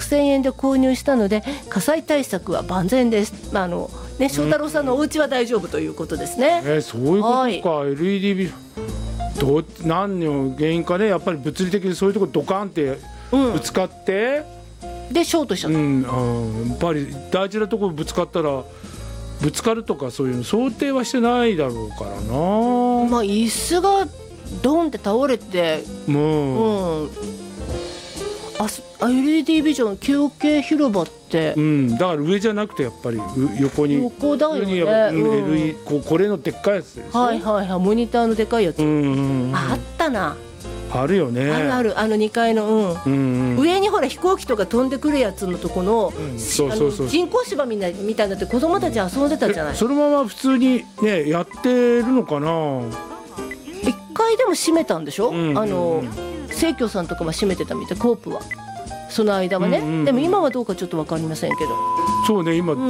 6000円で購入したので火災対策は万全です。翔太郎さんのお家は大丈夫ということですね。 そういうことか。LED ビジョン何の原因かね。やっぱり物理的にそういうところドカンってぶつかって、 でショートしちゃった。 やっぱり大事なところぶつかったらぶつかるとかそういうの想定はしてないだろうからな。 椅子がドンって倒れて、LED ビジョン休憩広場って、 だから上じゃなくてやっぱり横に横だよね。 これのでっかいやつでしょ。 モニターのでかいやつ、あったな。 あるよね。 ある2階の、上にほら飛行機とか飛んでくるやつのとこの、人工芝みたいになって子供たち遊んでたじゃない。 そのまま普通にねやってるのかな。 一回でも閉めたんでしょ。生協さんとかは閉めてたみたい、コープはその間はね、でも今はどうかちょっと分かりませんけど。 そうね、今、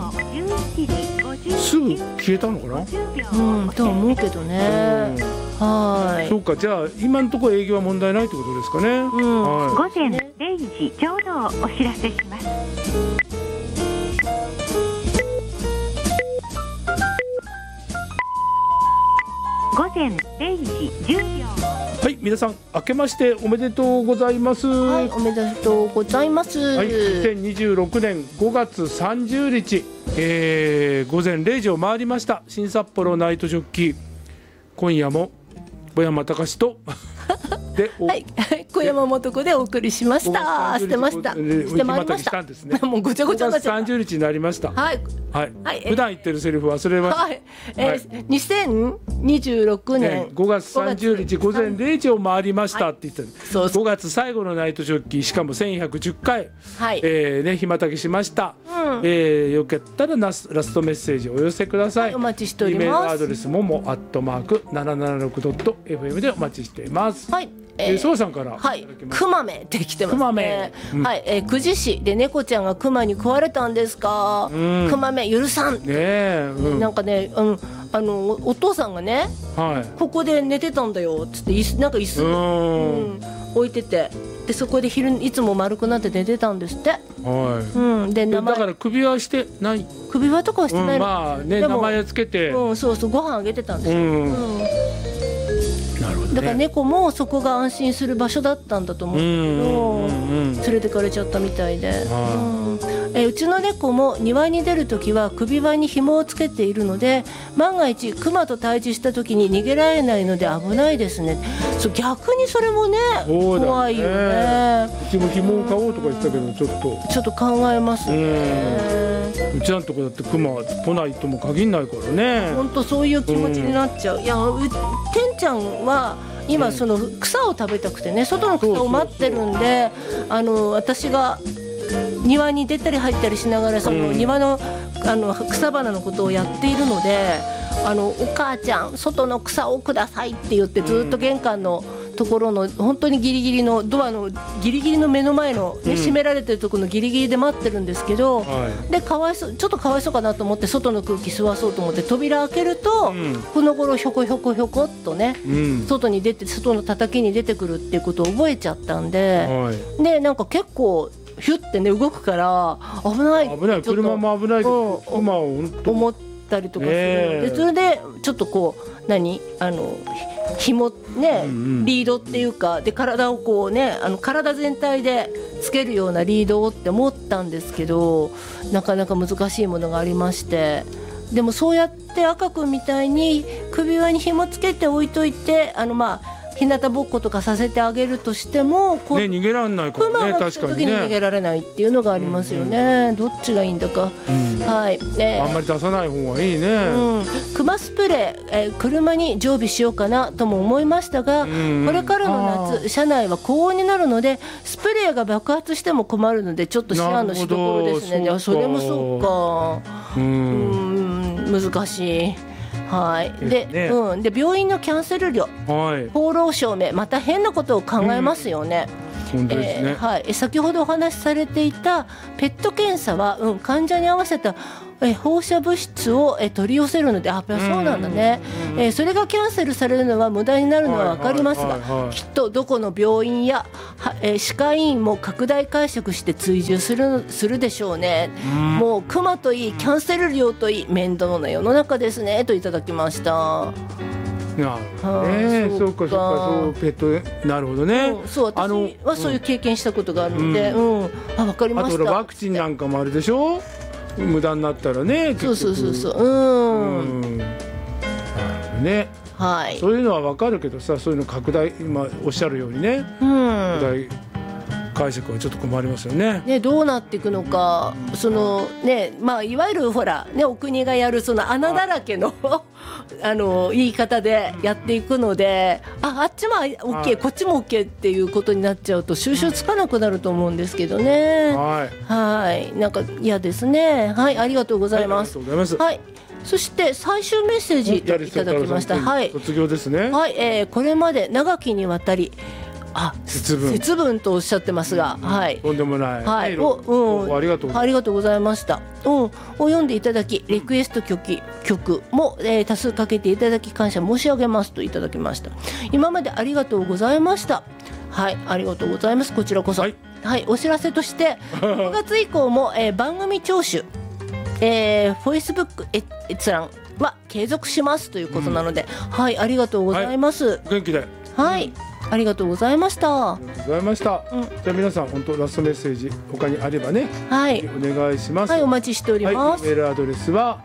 すぐ消えたのかな。 とは思うけどね。 そうか、じゃあ今のところ営業は問題ないってことですかね。 午前0時ちょうどお知らせします。午前0時10秒。 はい、皆さん明けましておめでとうございます。 おめでとうございます。 2026年5月30日、午前0時を回りました。新札幌ナイトジョッキー、今夜も小山隆とで小山素子でお送りしました。してましたしたんですね。 もうごちゃごちゃになっちゃった。 5月30日になりました。普段言ってるセリフ忘れました。 2026年 5月30日午前0時を回りましたって言ってる。5月最後のナイトジョッキー、しかも1110回暇たけしました。よかったらラストメッセージお寄せください。 お待ちしております。 E メールアドレスもも@776.fm でお待ちしています。そうさんからくまめできてますね。久慈市で猫ちゃんがクマに食われたんですか。くまめ許さん。なんかね、お父さんがね、ここで寝てたんだよっつってなんか椅子置いてて、でそこでいつも丸くなって寝てたんですって。でだから首輪してない。 首輪とかはしてない。 名前をつけて、 ご飯あげてたんですよ。だから猫もそこが安心する場所だったんだと思うけど、連れてかれちゃったみたいで。うちの猫も庭に出るときは首輪に紐をつけているので、万が一クマと対峙したときに逃げられないので危ないですね。逆にそれもね怖いよね。 うちも紐を買おうとか言ってたけど、 ちょっと考えますね。 うちなんとこだってクマ来ないとも限らないからね。 本当そういう気持ちになっちゃう。いや、てんちゃんは今その草を食べたくてね、外の草を待ってるんで、私が庭に出たり入ったりしながらその庭の草花のことをやっているので、お母ちゃん外の草をくださいって言ってずっと玄関のところの本当にギリギリのドアのギリギリの目の前の、閉められてるところのギリギリで待ってるんですけど、でちょっとかわいそうかなと思って外の空気吸わそうと思って扉開けると、この頃ひょこひょこひょこっとね、外に出て外の叩きに出てくるっていうことを覚えちゃったんで、でなんか結構ヒュッてね動くから危ない車も危ないけど、 思ったりとかするので、それでちょっとこう紐ね、リードっていうかで体をこうね体全体でつけるようなリードをって思ったんですけど、なかなか難しいものがありまして、でもそうやって赤くんみたいに首輪に紐つけて置いといて日向ぼっことかさせてあげるとしても逃げられないからね。確かにね、時に逃げられないっていうのがありますよね。どっちがいいんだか。 あんまり出さない方がいいね。 クマスプレー、車に常備しようかなとも思いましたが、これからの夏車内は高温になるのでスプレーが爆発しても困るので、ちょっと思案のしどころですね。それもそうか。難しい。で病院のキャンセル料、厚労省名また変なことを考えますよね。 本当ですね。 はい、先ほどお話しされていたペット検査は、患者に合わせた放射物質を取り寄せるので、やっぱりそうなんだね。それがキャンセルされるのは無駄になるのは分かりますが、きっとどこの病院や歯科医院も拡大解釈して追従するでしょうね。もうクマといいキャンセル料といい面倒な世の中ですねといただきました。 なるほどね。そうかそうペット、なるほどね。 そう、私はそういう経験したことがあるので、分かりました。 あとワクチンなんかもあるでしょ。無駄になったらね。 そう。 ね。 はい。 そういうのは分かるけどさ、そういうの拡大、今おっしゃるようにね。拡大解釈はちょっと困りますよね。 ね、どうなっていくのか、いわゆるほらね、お国がやるその穴だらけの言い方でやっていくので、あっちも OK、こっちも OK っていうことになっちゃうと収集つかなくなると思うんですけどね。はい、なんか嫌ですね。はい、ありがとうございます。はい、そして最終メッセージいただきました。はい、 卒業ですね。 はい、これまで長きにわたり節分とおっしゃってますが、はい、 とんでもない、 はい、 ありがとうございました。 を読んでいただき、リクエスト曲も、多数かけていただき感謝申し上げますといただきました。今までありがとうございました。はい、ありがとうございます。こちらこそ。はい、お知らせとして6月以降も、番組聴取、Facebook 閲覧は継続しますということなので、はい、ありがとうございます。 元気で。 はい、ありがとうございました。 ありがとうございました。じゃあ皆さん、本当ラストメッセージ他にあればね、 はい、 お願いします。 はい、お待ちしております。 メールアドレスは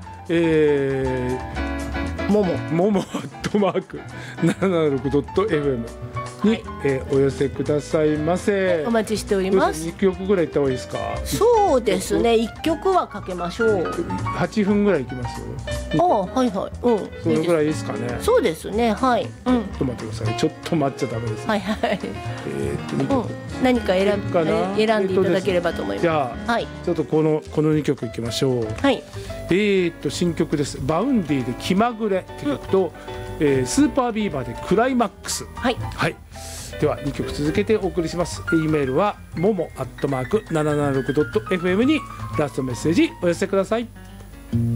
momo@776.fm に、お寄せくださいませ。 お待ちしております。 2曲ぐらいいった方がいいですか。 そうですね、1曲はかけましょう。 8分ぐらいいきますよ。 はいはい、 それぐらいいいですかね。 そうですね、はい。ちょっと待ってください。ちょっと待っちゃダメです。 はいはい。何か選んでいただければと思います。 じゃあ、ちょっとこの2曲いきましょう。 はい。 新曲です。バウンディで気まぐれって曲と、スーパービーバーでクライマックス。はい。では2曲続けてお送りします。E メールはmomo@776.fm にラストメッセージお寄せください。